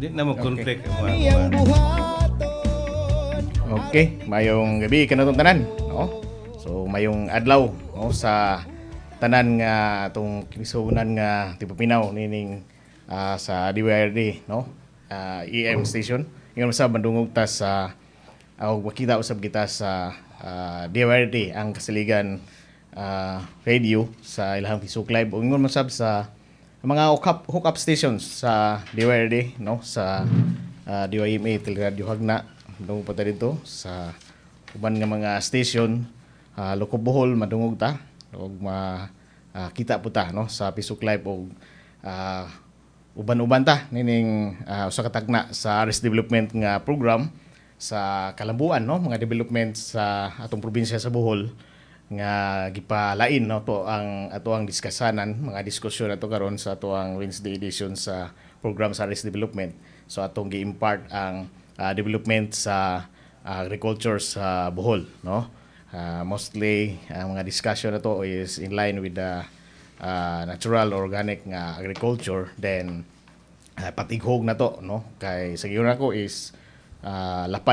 Di na mo conflict ang mga Iyang kuan. buhaton. Okay, mayong gabi kanatong tanan, no? So mayong adlaw no sa tanan nga atong kinisunan nga tipapinaw nining sa DYRD, no? EM station. Ingon sa bandungog ta sa makita usab kita sa DYRD ang kasiligan radio sa ilahang Facebook Live. Ug ingon man sab sa mga hookup stations sa DYRD, no? Sa DYMA Teleradio Hagna madungog pa ta dito sa uban nga mga station Lokob Bohol madungog ta ug kita po ta no sa Facebook Live og uban-uban ta nining usa ka tagna sa Aris Development nga program sa Kalambuan, no, mga development sa atong probinsya sa Bohol nga gipalain no to ang ato ang diskasanan, mga diskusyon ato karon sa ato ang Wednesday edition sa program sa Aris Development. So atong gi-impart ang development sa agriculture sa Bohol, no? Mostly ang mga discussion na to is in line with the natural organic nga agriculture. Then patighog na to, no? Kay sa giyon ako is lapad